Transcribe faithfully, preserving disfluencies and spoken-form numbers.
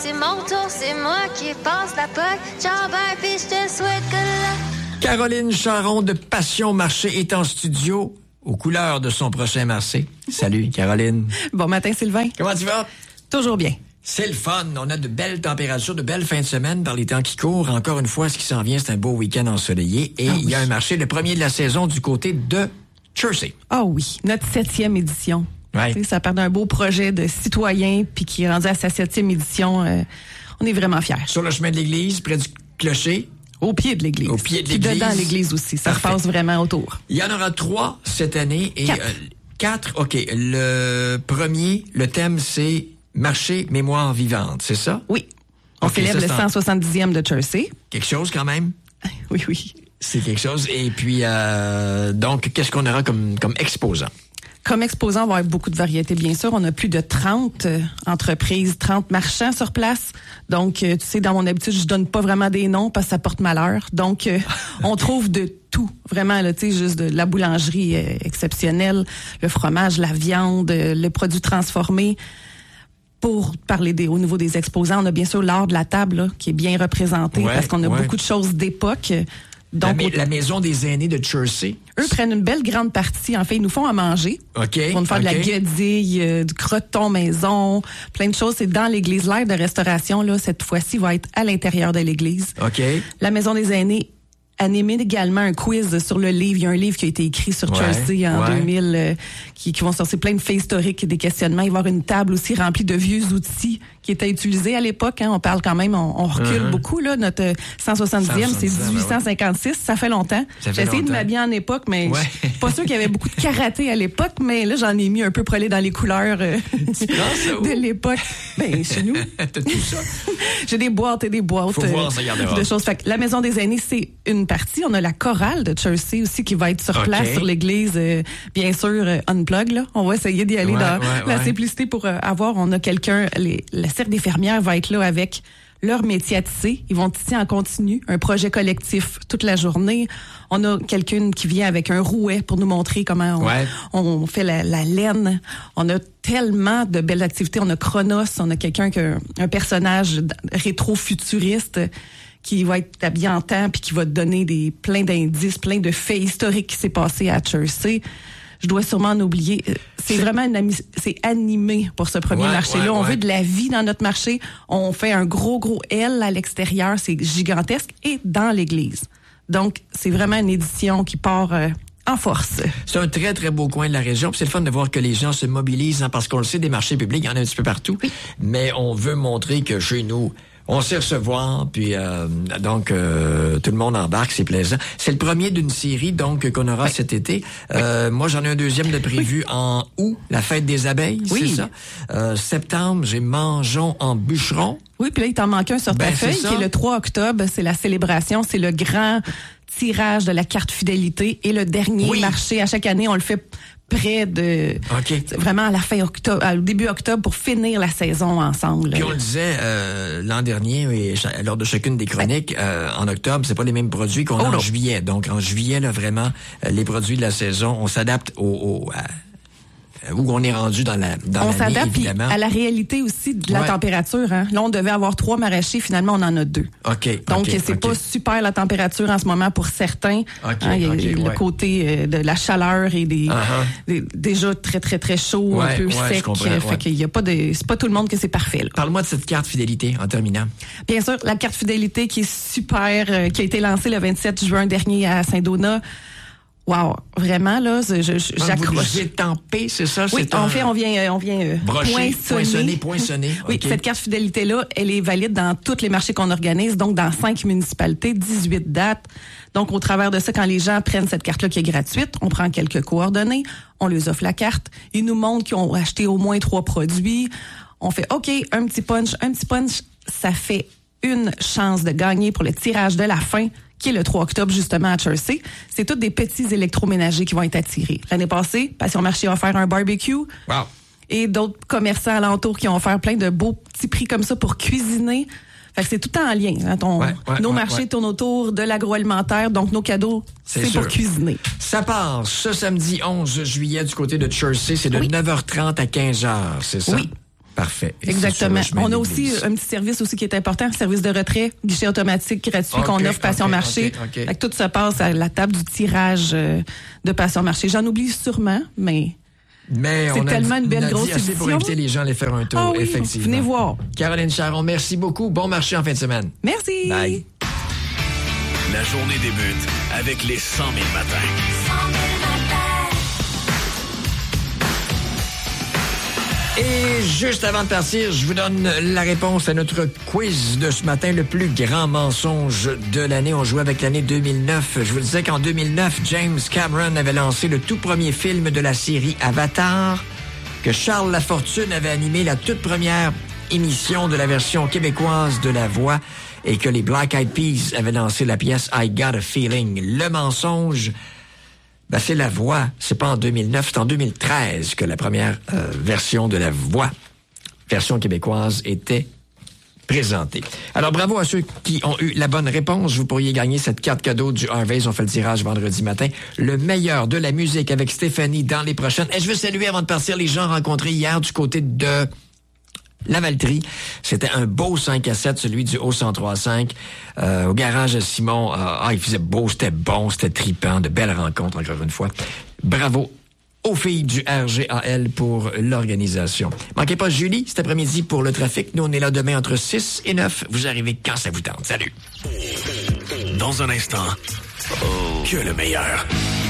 C'est mon tour, c'est moi qui passe la poque. Ciao, bye, puis je te souhaite que la... Caroline Charon de Passion Marché est en studio aux couleurs de son prochain marché. Salut, Caroline. Bon matin, Sylvain. Comment tu vas? Toujours bien. C'est le fun. On a de belles températures, de belles fins de semaine par les temps qui courent. Encore une fois, ce qui s'en vient, c'est un beau week-end ensoleillé. Et ah, il oui. y a un marché, le premier de la saison, du côté de Jersey. Ah oui, notre septième édition. Ouais. Ça part d'un beau projet de citoyen, puis qui est rendu à sa septième édition. Euh, on est vraiment fiers. Sur le chemin de l'église, près du clocher. Au pied de l'église. Au pied de puis l'église. Dedans l'église aussi. Ça se passe vraiment autour. Il y en aura trois cette année. Et quatre. Euh, quatre, OK. Le premier, le thème, c'est Marché Mémoire Vivante, c'est ça? Oui. On okay, célèbre ça, le cent soixante-dixième de Jersey. Quelque chose quand même? Oui, oui. C'est quelque chose. Et puis, euh, donc, qu'est-ce qu'on aura comme, comme exposant? Comme exposant, on va avoir beaucoup de variétés, bien sûr. On a plus de trente euh, entreprises, trente marchands sur place. Donc, euh, tu sais, dans mon habitude, je donne pas vraiment des noms parce que ça porte malheur. Donc, euh, on trouve de tout. Vraiment, là, tu sais, juste de la boulangerie euh, exceptionnelle, le fromage, la viande, euh, les produits transformés. Pour parler des, au niveau des exposants, on a bien sûr l'art de la table là, qui est bien représenté ouais, parce qu'on a ouais. beaucoup de choses d'époque. Donc, la, la maison des aînés de Jersey. Eux prennent une belle grande partie. En fait, ils nous font à manger. OK. Ils vont nous faire okay. de la guedille, euh, du croton maison, plein de choses. C'est dans l'église. L'aire de restauration, là, cette fois-ci, va être à l'intérieur de l'église. OK. La maison des aînés animé également un quiz sur le livre. Il y a un livre qui a été écrit sur ouais, Jersey en ouais. deux mille euh, qui, qui vont sortir plein de faits historiques et des questionnements. Il va y avoir une table aussi remplie de vieux outils qui étaient utilisés à l'époque. Hein. On parle quand même, on, on recule uh-huh. beaucoup. Là. Notre cent soixante-dixième, c'est dix-huit cent cinquanté-six. Ouais. Ça fait longtemps. Ça fait J'ai essayé longtemps. de m'habiller en époque, mais ouais. je suis pas sûre qu'il y avait beaucoup de karaté à l'époque, mais là, j'en ai mis un peu pour aller dans les couleurs euh, de l'époque. Ben, chez nous. T'as tout ça? J'ai des boîtes et des boîtes Faut euh, voir, ça de choses. Fait que la maison des aînés, c'est une partie. On a la chorale de Jersey aussi qui va être sur place okay. sur l'église, euh, bien sûr, euh, unplug. Là. On va essayer d'y aller ouais, dans ouais, la ouais. simplicité pour euh, avoir. On a quelqu'un, les, la Cercle des fermières va être là avec leur métier à tisser. Ils vont tisser en continu, un projet collectif toute la journée. On a quelqu'un qui vient avec un rouet pour nous montrer comment on, ouais. on fait la, la laine. On a tellement de belles activités. On a Chronos, on a quelqu'un qui a un personnage rétro-futuriste qui va être habillé en temps puis qui va te donner des plein d'indices, plein de faits historiques qui s'est passé à Jersey. Je dois sûrement en oublier. C'est, c'est vraiment une ami- c'est animé pour ce premier ouais, marché-là. Ouais, on ouais. veut de la vie dans notre marché. On fait un gros, gros L à l'extérieur. C'est gigantesque. Et dans l'église. Donc, c'est vraiment une édition qui part euh, en force. C'est un très, très beau coin de la région. Puis c'est le fun de voir que les gens se mobilisent, hein, parce qu'on le sait, des marchés publics, il y en a un petit peu partout. Oui. Mais on veut montrer que chez nous, on sait recevoir, puis euh, donc euh, tout le monde embarque, c'est plaisant. C'est le premier d'une série donc qu'on aura oui. cet été. Euh, oui. Moi, j'en ai un deuxième de prévu oui. en août, la fête des abeilles, oui. c'est ça. Euh, septembre, j'ai Mangeons en bûcheron. Oui, puis là, il t'en manque un sur ta ben, feuille, qui est le trois octobre. C'est la célébration, c'est le grand tirage de la carte fidélité et le dernier oui. marché. À chaque année, on le fait près de okay. vraiment à la fin octobre, au début octobre pour finir la saison ensemble. Puis on le disait euh, l'an dernier, et lors de chacune des chroniques, euh, en octobre, c'est pas les mêmes produits qu'on oh a en non. juillet. Donc en juillet, là, vraiment, euh, les produits de la saison, on s'adapte au, au à, où on est rendu dans la dans on l'année, s'adapte évidemment. À la réalité aussi de la ouais. température. Hein. Là, on devait avoir trois maraîchers, finalement, on en a deux. OK. Donc, okay, c'est okay. pas super la température en ce moment pour certains. Okay, hein, il y a okay, le ouais. côté euh, de la chaleur et des, uh-huh. des déjà très, très, très chaud, ouais, un peu ouais, sec. Je fait ouais. qu'il y a pas de, c'est pas tout le monde que c'est parfait. Là. Parle-moi de cette carte fidélité en terminant. Bien sûr, la carte fidélité qui est super, euh, qui a été lancée le vingt-sept juin dernier à Saint-Donat. Wow, vraiment là, je, je, j'accroche. Vous étampé, c'est ça? Oui, c'est en un... fait, on vient, on vient euh, brocher, poinçonner. poinçonner, poinçonner. Oui, okay. cette carte fidélité-là, elle est valide dans tous les marchés qu'on organise, donc dans cinq municipalités, dix-huit dates. Donc, au travers de ça, quand les gens prennent cette carte-là qui est gratuite, on prend quelques coordonnées, on leur offre la carte, ils nous montrent qu'ils ont acheté au moins trois produits. On fait, OK, un petit punch, un petit punch, ça fait une chance de gagner pour le tirage de la fin, qui est le trois octobre, justement, à Jersey. C'est tous des petits électroménagers qui vont être attirés. L'année passée, Passion Marché a offert un barbecue. Wow. Et d'autres commerçants alentours qui ont offert plein de beaux petits prix comme ça pour cuisiner. Fait que c'est tout en lien. Hein, ton, ouais, ouais, nos ouais, marchés ouais. tournent autour de l'agroalimentaire, donc nos cadeaux, c'est, c'est pour cuisiner. Ça part ce samedi onze juillet du côté de Jersey. C'est de oui. neuf heures trente à quinze heures, c'est ça? Oui. Parfait. Et Exactement. On a aussi d'église. un petit service aussi qui est important, service de retrait, guichet automatique gratuit Okay, qu'on offre Passion okay, Marché. okay, okay. Fait que tout se passe à la table du tirage euh, de Passion Marché. J'en oublie sûrement, mais Mais c'est on a tellement dit, une belle on a dit grosse assez pour édition. inviter les gens à aller faire un tour, Ah oui, effectivement. venez voir. Caroline Charon, merci beaucoup. Bon marché en fin de semaine. Merci. Bye. La journée débute avec les cent mille matins. Et juste avant de partir, je vous donne la réponse à notre quiz de ce matin, le plus grand mensonge de l'année. On jouait avec l'année deux mille neuf. Je vous disais qu'en deux mille neuf, James Cameron avait lancé le tout premier film de la série Avatar, que Charles Lafortune avait animé la toute première émission de la version québécoise de La Voix et que les Black Eyed Peas avaient lancé la pièce I Got a Feeling. Le mensonge, ben c'est La Voix. C'est pas en deux mille neuf, c'est en deux mille treize que la première euh, version de La Voix, version québécoise, était présentée. Alors, bravo à ceux qui ont eu la bonne réponse. Vous pourriez gagner cette carte cadeau du Harvey's. On fait le tirage vendredi matin. Le meilleur de la musique avec Stéphanie dans les prochaines. Et je veux saluer avant de partir les gens rencontrés hier du côté de La Valtrie. C'était un beau cinq à sept, celui du Haut cent trois cinq. Euh, au garage de Simon, euh, ah, il faisait beau, c'était bon, c'était trippant, de belles rencontres encore une fois. Bravo aux filles du R G A L pour l'organisation. Manquez pas Julie cet après-midi pour le trafic. Nous, on est là demain entre six et neuf. Vous arrivez quand ça vous tente. Salut! Dans un instant, que le meilleur.